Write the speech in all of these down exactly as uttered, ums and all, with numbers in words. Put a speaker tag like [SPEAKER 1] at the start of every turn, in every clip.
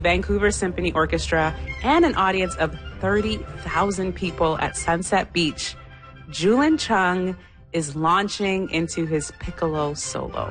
[SPEAKER 1] Vancouver Symphony Orchestra, and an audience of thirty thousand people at Sunset Beach, Julin Chung is launching into his piccolo solo.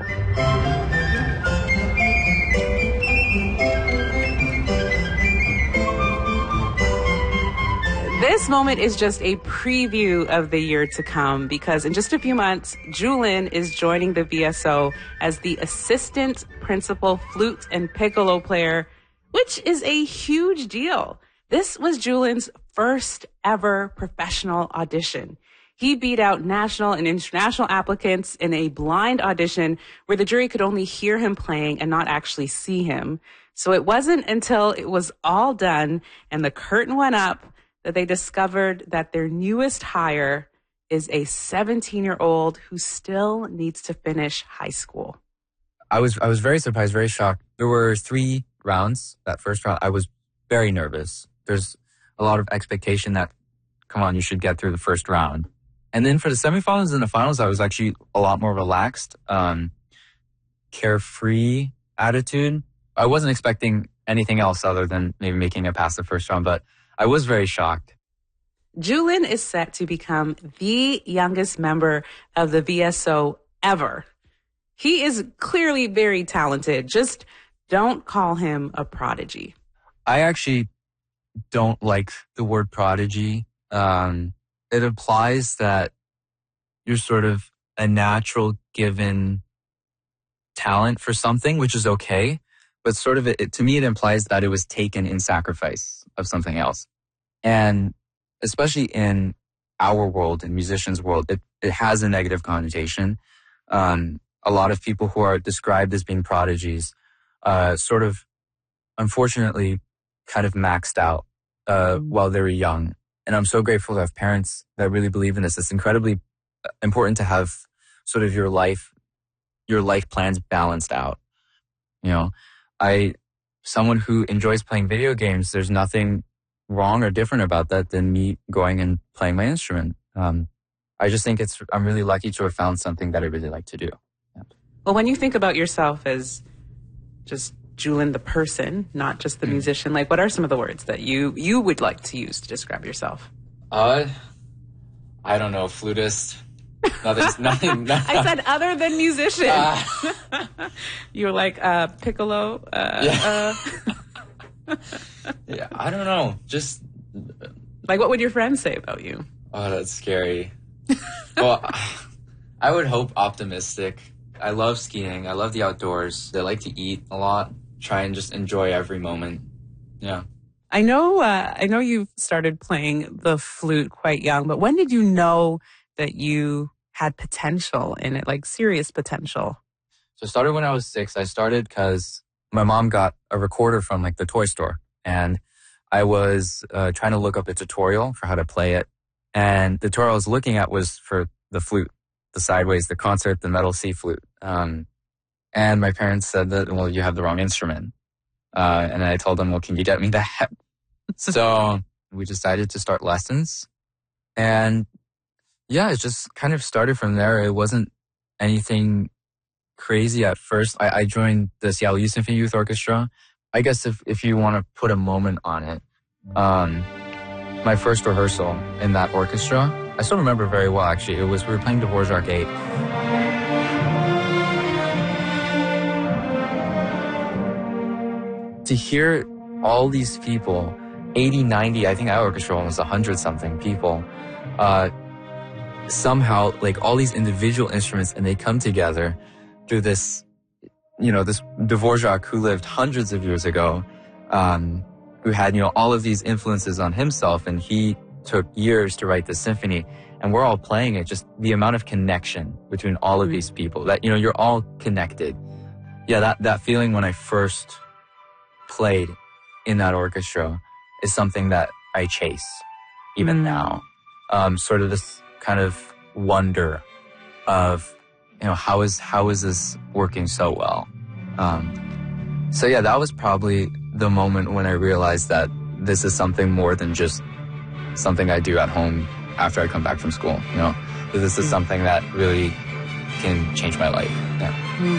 [SPEAKER 1] This moment is just a preview of the year to come, because in just a few months, Julin is joining the V S O as the assistant principal flute and piccolo player, which is a huge deal. This was Julin's first ever professional audition. He beat out national and international applicants in a blind audition where the jury could only hear him playing and not actually see him. So it wasn't until it was all done and the curtain went up that they discovered that their newest hire is a seventeen-year-old who still needs to finish high school.
[SPEAKER 2] I was I was very surprised, very shocked. There were three rounds. That first round, I was very nervous. There's a lot of expectation that, come on, you should get through the first round. And then for the semifinals and the finals, I was actually a lot more relaxed, um, carefree attitude. I wasn't expecting anything else other than maybe making it past the first round, but I was very shocked.
[SPEAKER 1] Julin is set to become the youngest member of the V S O ever. He is clearly very talented. Just don't call him a prodigy.
[SPEAKER 2] I actually don't like the word prodigy. Um, it implies that you're sort of a natural given talent for something, which is okay. But sort of, it, to me, it implies that it was taken in sacrifice of something else. And especially in our world, in musicians' world, it, it has a negative connotation. Um, a lot of people who are described as being prodigies uh, sort of, unfortunately, kind of maxed out uh, while they were young. And I'm so grateful to have parents that really believe in this. It's incredibly important to have sort of your life, your life plans balanced out. You know, I, someone who enjoys playing video games, there's nothing wrong or different about that than me going and playing my instrument. Um, I just think it's, I'm really lucky to have found something that I really like to do. Yeah.
[SPEAKER 1] Well, when you think about yourself as just Julin the person, not just the mm. musician, like what are some of the words that you, you would like to use to describe yourself?
[SPEAKER 2] Uh, I don't know, flutist. Nothing, nothing, nothing.
[SPEAKER 1] I said other than musician. Uh, you were like, uh, piccolo. Uh,
[SPEAKER 2] yeah. Uh. yeah, I don't know. Just
[SPEAKER 1] like, what would your friends say about you?
[SPEAKER 2] Oh, that's scary. Well, I would hope optimistic. I love skiing. I love the outdoors. I like to eat a lot. Try and just enjoy every moment. Yeah.
[SPEAKER 1] I know. Uh, I know you've started playing the flute quite young, but when did you know that you had potential in it, like serious potential?
[SPEAKER 2] So I started when I was six. I started because my mom got a recorder from like the toy store, and I was uh, trying to look up a tutorial for how to play it. And the tutorial I was looking at was for the flute, the sideways, the concert, the metal C flute. Um, and my parents said that, well, you have the wrong instrument. Uh, and I told them, well, can you get me that? So we decided to start lessons. And yeah, it just kind of started from there. It wasn't anything crazy at first. I, I joined the Seattle Youth Symphony Youth Orchestra. I guess if, if you want to put a moment on it, um, my first rehearsal in that orchestra, I still remember very well, actually. It was, we were playing Dvorak eight. To hear all these people, eighty, ninety, I think our orchestra was one hundred something people, uh, somehow, like all these individual instruments, and they come together through this, you know, this Dvorak who lived hundreds of years ago, um, who had, you know, all of these influences on himself, and he took years to write the symphony, and we're all playing it. Just the amount of connection between all of these people, that, you know, you're all connected. Yeah, that, that feeling when I first played in that orchestra is something that I chase even mm. now. Um, sort of this kind of wonder of, you know, how is, how is this working so well? Um, so yeah, that was probably the moment when I realized that this is something more than just something I do at home after I come back from school, you know, this is something that really can change my life. Yeah.